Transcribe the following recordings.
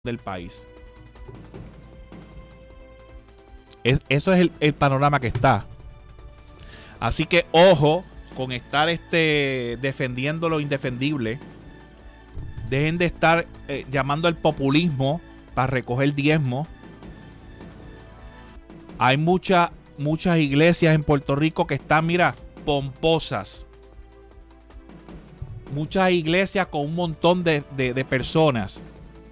del país. Eso es el panorama que está. Así que ojo con estar defendiendo lo indefendible. Dejen de estar llamando al populismo para recoger diezmos. Hay muchas iglesias en Puerto Rico que están, mira, pomposas. Muchas iglesias con un montón de personas.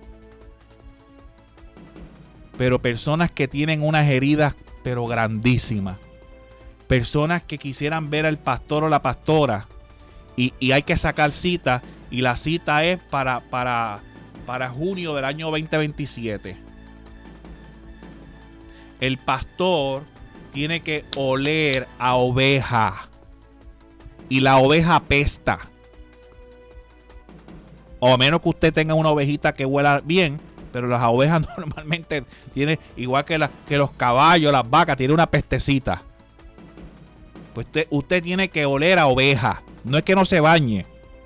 Pero personas que tienen unas heridas, pero grandísimas. Personas que quisieran ver al pastor o la pastora. Y hay que sacar cita. Y la cita es para junio del año 2027. El pastor tiene que oler a oveja. Y la oveja apesta. O a menos que usted tenga una ovejita que huela bien. Pero las ovejas normalmente tienen, igual que los caballos, las vacas, tienen una pestecita. Pues usted tiene que oler a oveja. No es que no se bañe.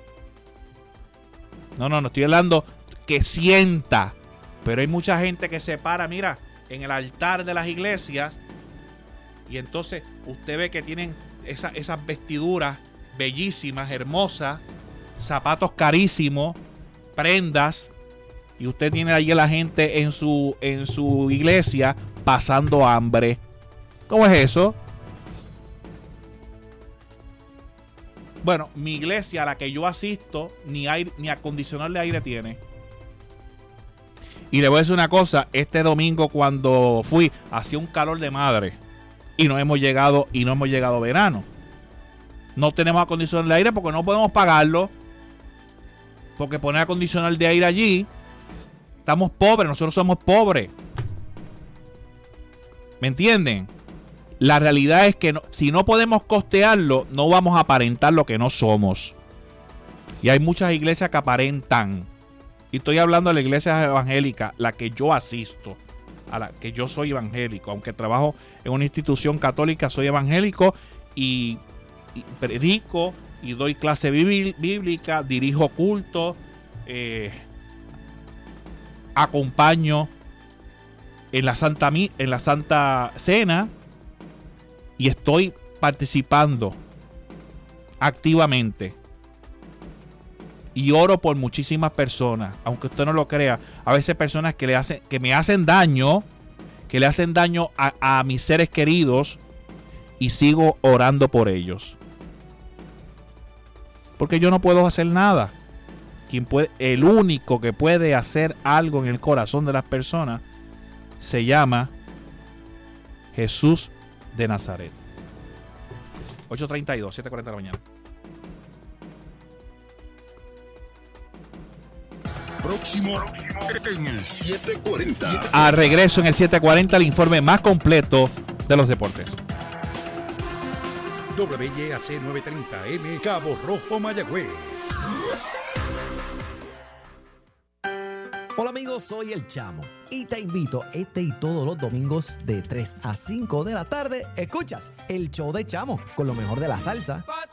No estoy hablando que sienta. Pero hay mucha gente que se para, mira, en el altar de las iglesias. Y entonces usted ve que tienen esas vestiduras bellísimas, hermosas, zapatos carísimos, prendas. Y usted tiene ahí a la gente en su iglesia pasando hambre. ¿Cómo es eso? Bueno, mi iglesia, a la que yo asisto, ni acondicionador de aire tiene. Y le voy a decir una cosa. Este domingo cuando fui, hacía un calor de madre. Y no hemos llegado a verano. No tenemos acondicionador de aire porque no podemos pagarlo. Porque poner acondicionador de aire allí... Estamos pobres, nosotros somos pobres. ¿Me entienden? La realidad es que si no podemos costearlo, no vamos a aparentar lo que no somos. Y hay muchas iglesias que aparentan. Y estoy hablando de la iglesia evangélica, la que yo asisto, a la que yo soy evangélico. Aunque trabajo en una institución católica, soy evangélico y predico y doy clase bíblica, dirijo culto, acompaño en la Santa Cena y estoy participando activamente y oro por muchísimas personas, aunque usted no lo crea. A veces personas que me hacen daño, que le hacen daño a mis seres queridos y sigo orando por ellos, porque yo no puedo hacer nada. El único que puede hacer algo en el corazón de las personas se llama Jesús de Nazaret. 8:32, 7:40 de la mañana. Próximo en el 740. A regreso en el 740, el informe más completo de los deportes. WYAC 930M, Cabo Rojo, Mayagüez. Hola amigos, soy El Chamo y te invito este y todos los domingos de 3 a 5 de la tarde. Escuchas el show de Chamo con lo mejor de la salsa,